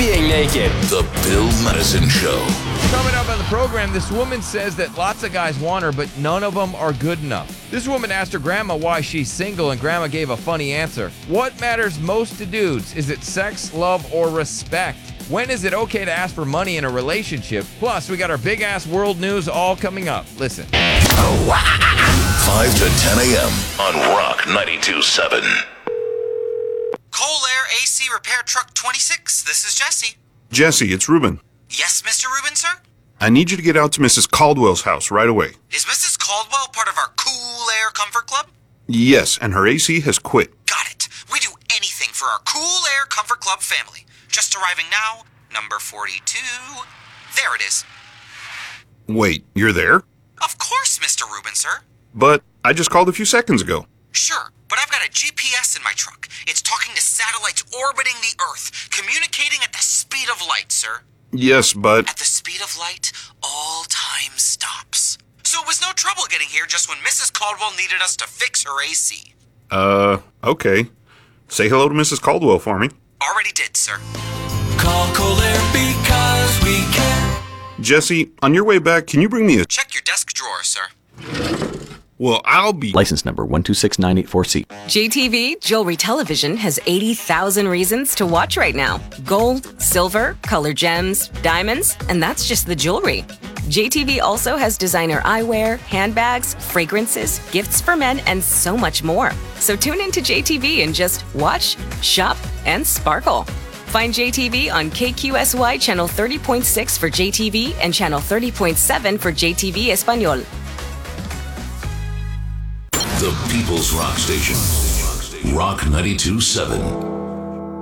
being naked. The Bill Madison Show. Coming up on the program, this woman says that lots of guys want her, but none of them are good enough. This woman asked her grandma why she's single, and grandma gave a funny answer. What matters most to dudes? Is it sex, love, or respect? When is it okay to ask for money in a relationship? Plus, we got our big-ass world news all coming up. Listen. 5 to 10 a.m. on Rock 92.7. Coal Air AC Repair Truck 26. This is Jesse. Jesse, it's Ruben. Yes, Mr. Rubin, sir? I need you to get out to Mrs. Caldwell's house right away. Is Mrs. Caldwell part of our Cool Air Comfort Club? Yes, and her AC has quit. Got it. We do anything for our Cool Air Comfort Club family. Just arriving now, number 42. There it is. Wait, you're there? Of course, Mr. Rubin, sir. But I just called a few seconds ago. Sure, but I've got a GPS in my truck. It's talking to satellites orbiting the Earth, communicating at the speed of light, sir. Yes, but... At the speed of light, all time stops. So it was no trouble getting here just when Mrs. Caldwell needed us to fix her AC. Okay. Say hello to Mrs. Caldwell for me. Already did, sir. Call Coal Air because we care. Jesse, on your way back, can you bring me a... Check your desk drawer, sir. Well, I'll be... License number 126984C. JTV Jewelry Television has 80,000 reasons to watch right now. Gold, silver, color gems, diamonds, and that's just the jewelry. JTV also has designer eyewear, handbags, fragrances, gifts for men, and so much more. So tune into JTV and just watch, shop, and sparkle. Find JTV on KQSY Channel 30.6 for JTV and Channel 30.7 for JTV Espanol. The People's Rock Station. Rock 92.7.